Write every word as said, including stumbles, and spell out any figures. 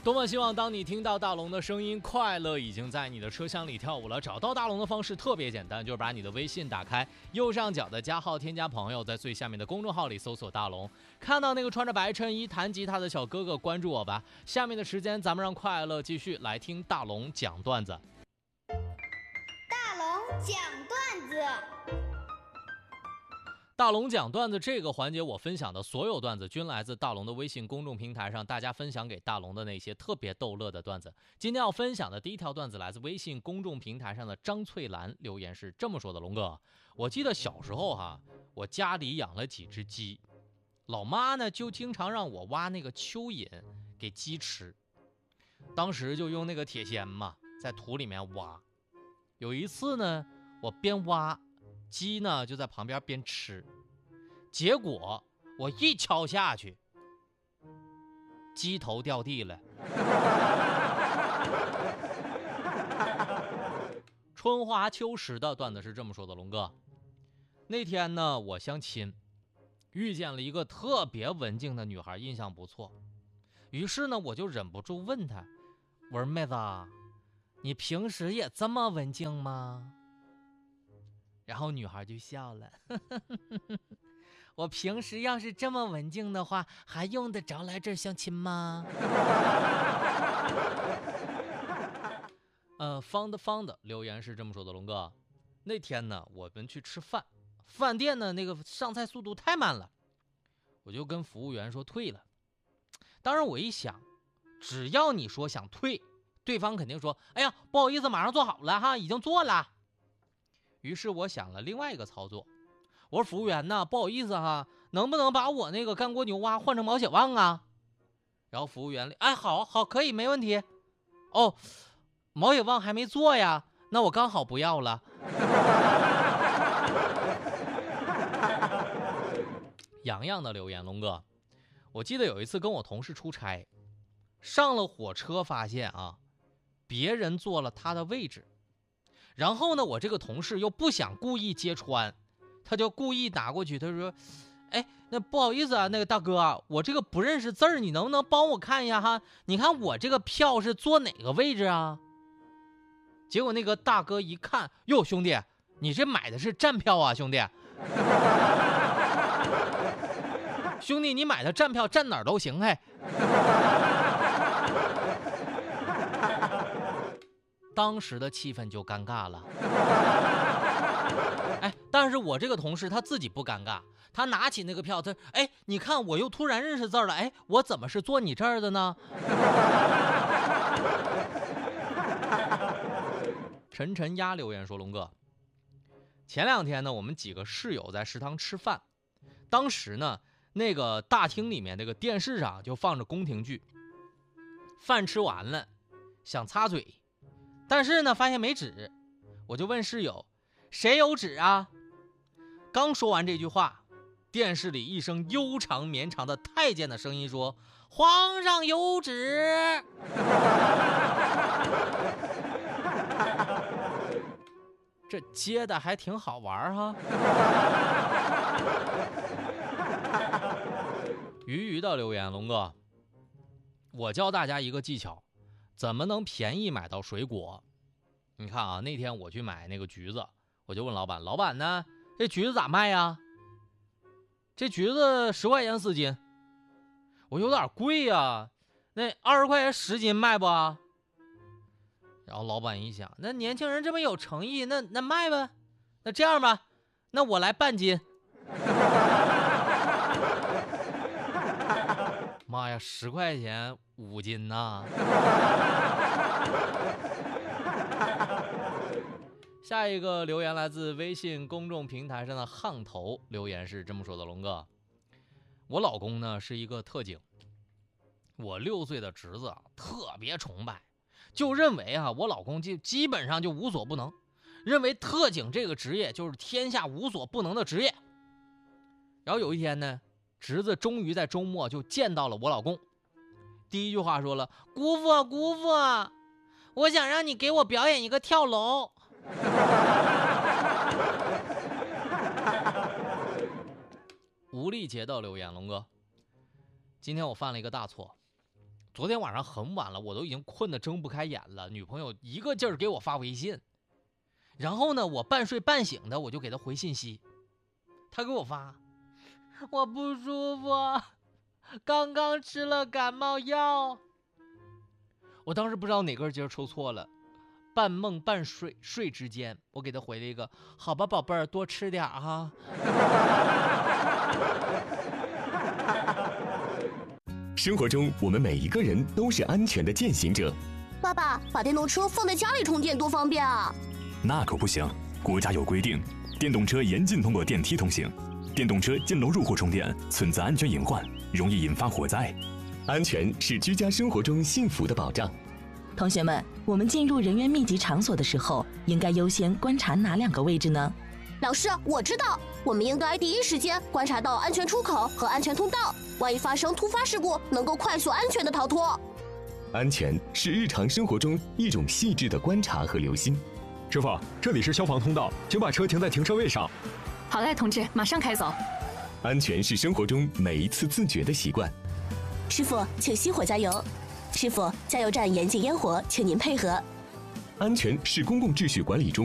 多么希望当你听到大龙的声音，快乐已经在你的车厢里跳舞了。找到大龙的方式特别简单，就是把你的微信打开，右上角的加号添加朋友，在最下面的公众号里搜索大龙，看到那个穿着白衬衣弹吉他的小哥哥，关注我吧。下面的时间咱们让快乐继续来听大龙讲段子。 大龙讲段子。 大龙讲段子这个环节，我分享的所有段子均来自大龙的微信公众平台上，大家分享给大龙的那些特别逗乐的段子。今天要分享的第一条段子来自微信公众平台上的张翠兰，留言是这么说的：龙哥，我记得小时候哈，我家里养了几只鸡，老妈呢就经常让我挖那个蚯蚓给鸡吃，当时就用那个铁锨嘛，在土里面挖。有一次呢，我边挖，鸡呢就在旁边边吃，结果我一敲下去，鸡头掉地了。春华秋实的段子是这么说的：龙哥，那天呢我相亲，遇见了一个特别文静的女孩，印象不错，于是呢我就忍不住问她，我说妹子，你平时也这么文静吗？然后女孩就笑了，呵呵呵呵，我平时要是这么文静的话，还用得着来这儿相亲吗？呃，方的方的留言是这么说的：龙哥，那天呢我们去吃饭，饭店呢那个上菜速度太慢了，我就跟服务员说退了。当然我一想，只要你说想退，对方肯定说，哎呀不好意思，马上做好了哈，已经做了。于是我想了另外一个操作，我说服务员呢，不好意思哈，能不能把我那个干锅牛蛙换成毛血旺啊？然后服务员，哎，好好，可以，没问题。哦，毛血旺还没做呀，那我刚好不要了。洋洋的留言：龙哥，我记得有一次跟我同事出差，上了火车发现啊，别人坐了他的位置。然后呢，我这个同事又不想故意揭穿，他就故意拿过去，他说，哎，那不好意思啊，那个大哥，我这个不认识字儿，你能不能帮我看一下哈？你看我这个票是坐哪个位置啊？结果那个大哥一看，哟，兄弟，你这买的是站票啊，兄弟。兄弟，你买的站票站哪儿都行，嘿。当时的气氛就尴尬了。哎，但是我这个同事他自己不尴尬，他拿起那个票，他哎，你看我又突然认识字了，哎，我怎么是坐你这儿的呢？陈晨鸭留言说：龙哥，前两天呢，我们几个室友在食堂吃饭，当时呢，那个大厅里面那个电视上就放着宫廷剧，饭吃完了，想擦嘴。但是呢，发现没纸，我就问室友，谁有纸啊？刚说完这句话，电视里一声悠长绵长的太监的声音说，皇上有旨。这接的还挺好玩哈。鱼鱼的留言：龙哥，我教大家一个技巧，怎么能便宜买到水果？你看啊，那天我去买那个橘子，我就问老板，老板呢，这橘子咋卖呀？这橘子十块钱四斤，我有点贵呀，那二十块钱十斤卖不？然后老板一想，那年轻人这么有诚意，那那卖吧，那这样吧，那我来半斤。妈呀，十块钱五斤呐！下一个留言来自微信公众平台上的항头，留言是这么说的：龙哥，我老公呢是一个特警，我六岁的侄子啊特别崇拜，就认为啊我老公就基本上就无所不能，认为特警这个职业就是天下无所不能的职业。然后有一天呢，侄子终于在周末就见到了我老公，第一句话说了，姑父姑父，我想让你给我表演一个跳楼。吴丽杰的留言：龙哥，今天我犯了一个大错， 昨天晚上很晚了，我都已经困得睁不开眼了，女朋友一个劲儿给我发微信，然后呢，我半睡半醒的，我就给她回信息，她给我发，我不舒服，刚刚吃了感冒药。我当时不知道哪根筋抽错了，半梦半睡睡之间，我给她回了一个，好吧，宝贝儿，多吃点哈。 生活中，我们每一个人都是安全的践行者。 爸爸，把电动车放在家里充电多方便啊！ 那可不行，国家有规定，电动车严禁通过电梯通行，电动车进楼入户充电存在安全隐患，容易引发火灾。 安全是居家生活中幸福的保障。 同学们，我们进入人员密集场所的时候，应该优先观察哪两个位置呢？ 老师，我知道，我们应该第一时间观察到安全出口和安全通道，万一发生突发事故，能够快速安全的逃脱。 安全是日常生活中一种细致的观察和留心。 师傅，这里是消防通道，请把车停在停车位上。 好嘞，同志，马上开走。 安全是生活中每一次自觉的习惯。 师傅，请熄火加油。师傅，加油站严禁烟火，请您配合。 安全是公共秩序管理中